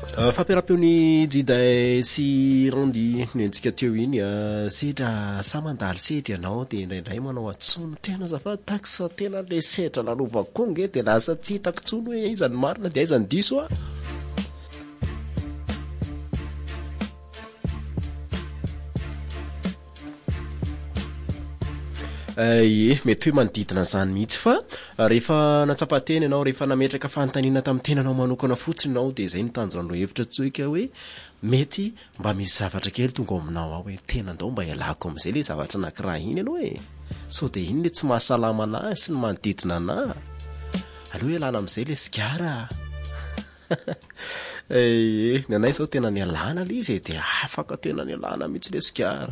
Fampiarapeony jiday sy rondy nentsika teo iny sedra samandaly sedry ianao de indraindray manao atsono tena azafady taxa tena le sedra lalovako konge de lasa tsy hitako tsono hoe izany marina de aizany diso mety hoe manodidina zany mihitsy fa rehefa natsapateny ianao rehefa nametraka fanontaniana tamin'ny tenanao manokana fotsiny ianao de zay nitanjona hevitra tsoika hoe mety mba misy zavatra kely tonga aminao ao hoe tena ndao mba ialako am'izay le zavatra anankiray iny ianao hoe so de iny le tsy mahasalama anahy sy ny manodidina anahy aloha ialana am'izay le sigara ny anay zao tena nialana le izy de afaka tena nialana mihitsy le sigara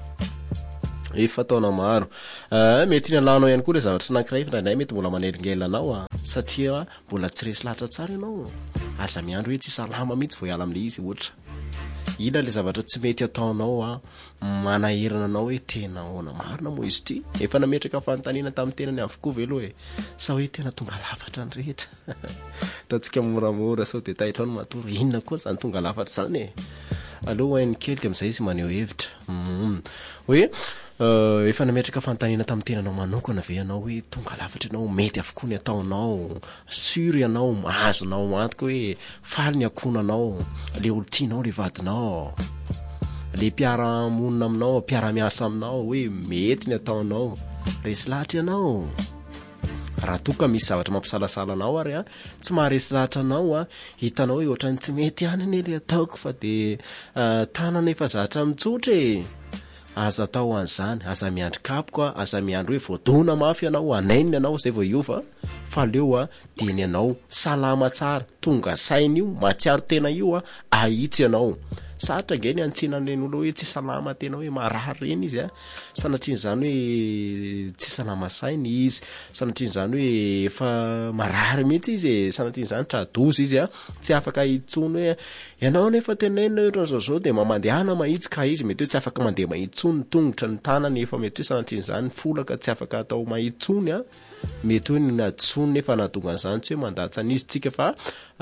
efa taona maro mety nialanao ihany koa le zavatra anankiray fa ndraindray mety mbola manelingelina anao satria mbola tsy resy lahatra tsara ianao aza miandro hoe tsy salama mihitsy vao hiala am'le izy ohatra ina le zavatra tsy mety ataonao manahirana anao hoe tena ahoana marina moa izy ty efa nametraka fanontaniana tamin'ny tenany avokoa ve aloha sa hoe tena tonga lafatra ny rehetra tatsika moramora sao de tahitrao no matory inona koa zany tonga lafatra zany aloha hainy kely de am'izay izy maneho hevitra hoe efa nametraka fanontaniana tamin'ny tenanao manokana ve ianao hoe tonga lafatra ianao mety avokoa ny ataonao sur ianao mahazonao antoka hoe faly ny akonanao le olo tianao le vadinao le mpiara-monina aminao mpiara-miasa aminao hoe mety ny ataonao resy lahatra ianao raha toka misy zavatra mampisalasala anao ary tsy maharesy lahatra anao hitanao hoe ohatrany tsy mety ihany ane le ataoko fa de tanana efa zatra mitsotra aza atao an'izany aza miandry kapoka aza miandry hoe voadona mafy ianao anainina ianao zay vao iova fa leo dia ny ianao salama tsara tonga saina io matsiaro tena io ahitsy ianao satra nge ny antsinan'ireny olo hoe tsy salama tena hoe marary reny izy sanatrian'izany hoe tsy salama saina izy sanatrian'izany hoe efa marary mihitsy izy sanatrian'izany tradozy izy tsy afaka hitsono hoe ianao nefa tenenina ohatran'izao de mamandehana mahitsy ka izy mety hoe tsy afaka mandeha mahitsony tongotra ny tanany efa mety hoe sanatrian'izany folaka tsy afaka atao mahitsony mety hoe natsony nefa nahatonga an'izany tsy hoe mandatsy an'izy tsika fa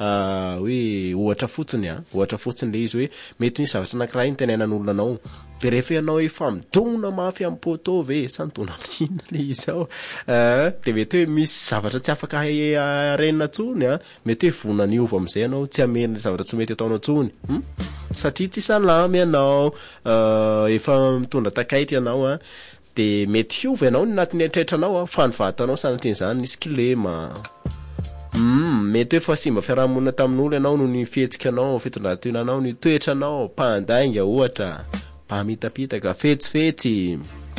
hoe ohatra fotsiny le izy hoe mety nisy zavatra anankiray ny tenenan'olona anao de rehefa ianao efa midona mafy amin'ny poto ve sa nidona amin'inona le izy de mety hoe misy zavatra tsy afaka renina tsony mety hoe vonaniova am'izay ianao tsy amena zavatra tsy mety ataonao tsony satria tsy salama ianao efa mitondra takaitra ianao de mety hiova ianao ny anatin'ny eritreritranao fa ny vatanao sanatrian'izany nisy kilema mety hoe fa simba fiarahamonina tamin'olo ianao no ny fihetsika anao fitondran-tena anao ny toetra anao mpandainga ohatra mpamitapitaka fetsifetsy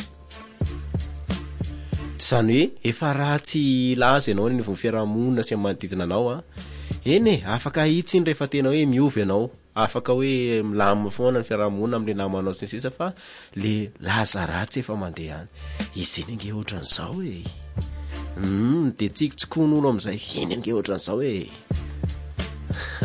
zany hoe efa ratsy laza ianao ny vao fiarahamonina sy manodidina anao eny afaka hitsy iny rehefa tena hoe miova ianao afaka hoe milama foana ny fiarahamonina am'le namanao sy ny sisa fa le laza ratsy efa mandeha any izy iny ange ohatran'izao de tsika tsokoan'olo am'izay iny ange ohatran'izao